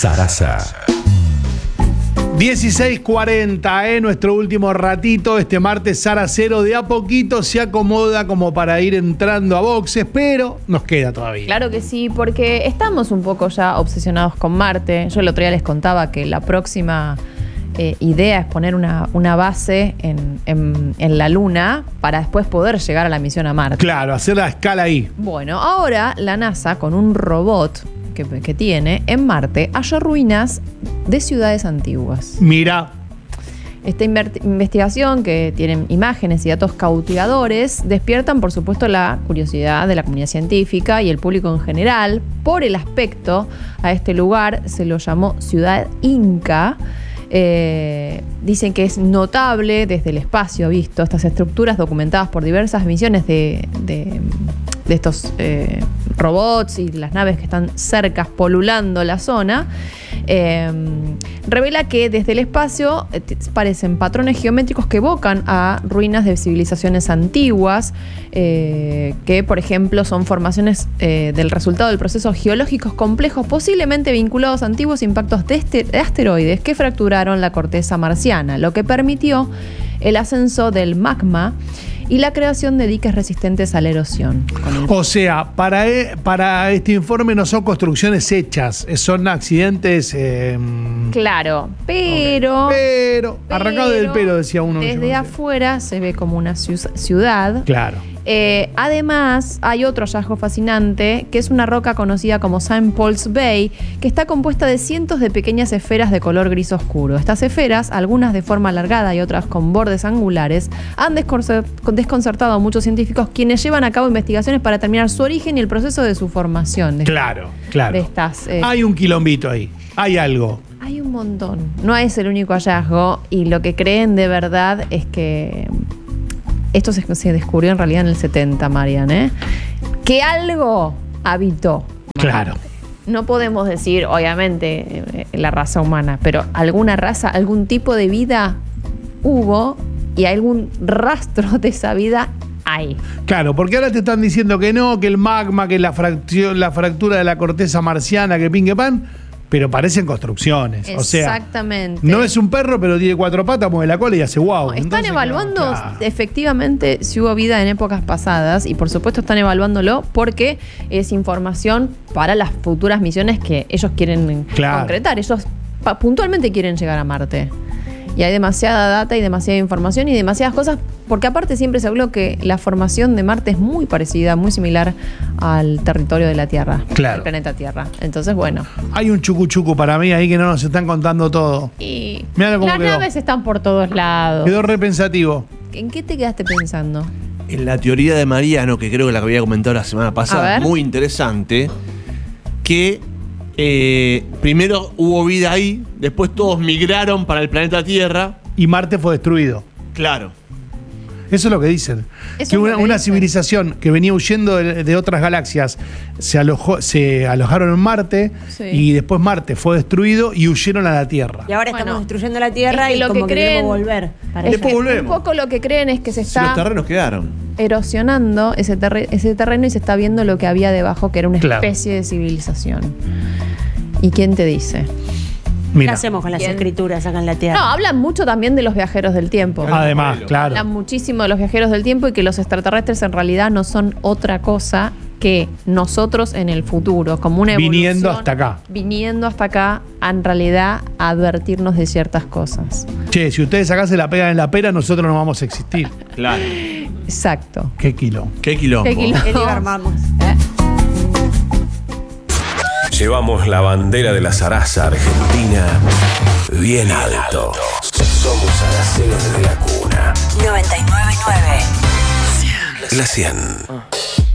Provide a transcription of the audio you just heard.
Sarasa. 16:40, nuestro último ratito. Este martes Saracero de a poquito se acomoda como para ir entrando a boxes, pero nos queda todavía. Claro que sí, porque estamos un poco ya obsesionados con Marte. Yo el otro día les contaba que la próxima idea es poner una base en la Luna para después poder llegar a la misión a Marte. Claro, hacer la escala ahí. Bueno, ahora la NASA con un robot que tiene en Marte halló ruinas de ciudades antiguas. Mira. Esta investigación, que tiene imágenes y datos cautivadores, despiertan por supuesto la curiosidad de la comunidad científica y el público en general. Por el aspecto, a este lugar se lo llamó Ciudad Inca. Dicen que es notable desde el espacio visto estas estructuras documentadas por diversas misiones de estos robots y las naves que están cerca polulando la zona. Revela que desde el espacio parecen patrones geométricos que evocan a ruinas de civilizaciones antiguas, que por ejemplo son formaciones del resultado de procesos geológicos complejos, posiblemente vinculados a antiguos impactos de asteroides que fracturaron la corteza marciana, lo que permitió el ascenso del magma y la creación de diques resistentes a la erosión. O sea, para este informe no son construcciones hechas, son accidentes. Claro, pero arrancado del pelo, decía uno. Desde afuera se ve como una ciudad. Claro. Además, hay otro hallazgo fascinante, que es una roca conocida como St. Paul's Bay, que está compuesta de cientos de pequeñas esferas de color gris oscuro. Estas esferas, algunas de forma alargada y otras con bordes angulares, han desconcertado a muchos científicos, quienes llevan a cabo investigaciones para determinar su origen y el proceso de su formación. Claro. De estas, hay un quilombito ahí, hay algo. Hay un montón. No es el único hallazgo, y lo que creen de verdad es que esto se descubrió en realidad en el 70, Marian, que algo habitó. Claro. No podemos decir, obviamente, la raza humana, pero alguna raza, algún tipo de vida hubo, y algún rastro de esa vida hay. Claro, porque ahora te están diciendo que no, que el magma, que la fractura de la corteza marciana, que pin que pan, pero parecen construcciones. Exactamente. O sea, no es un perro, pero tiene 4 patas, mueve la cola y hace wow. No, están evaluando efectivamente si hubo vida en épocas pasadas, y por supuesto están evaluándolo porque es información para las futuras misiones que ellos quieren concretar. Ellos puntualmente quieren llegar a Marte. Y hay demasiada data y demasiada información y demasiadas cosas, porque aparte siempre se habló que la formación de Marte es muy parecida, muy similar al territorio de la Tierra, del planeta Tierra. Entonces, bueno. Hay un chucu para mí ahí que no nos están contando todo. Y las naves están por todos lados. Quedó repensativo. ¿En qué te quedaste pensando? En la teoría de Mariano, que creo que la había comentado la semana pasada, muy interesante, que primero hubo vida ahí, después todos migraron para el planeta Tierra. Y Marte fue destruido. Claro. Eso es lo que dicen. Que una civilización que venía huyendo de otras galaxias se alojaron en Marte, y después Marte fue destruido y huyeron a la Tierra. Y ahora estamos destruyendo la Tierra, y lo como que queremos volver. Después volvemos. Un poco lo que creen es que se está los terrenos quedaron erosionando ese terreno, y se está viendo lo que había debajo, que era una especie de civilización. ¿Y quién te dice? ¿Qué hacemos con las escrituras acá en la Tierra? No, hablan mucho también de los viajeros del tiempo. Además, claro. Hablan muchísimo de los viajeros del tiempo, y que los extraterrestres en realidad no son otra cosa que nosotros en el futuro, como una evolución. Viniendo hasta acá, en realidad, a advertirnos de ciertas cosas. Che, si ustedes acá se la pegan en la pera, nosotros no vamos a existir. Claro. Exacto. Qué quilombo. Qué quilombo. ¿Qué armamos? Llevamos la bandera de la zaraza argentina bien alto. Somos zaraceros desde la cuna. 99.9. La 100.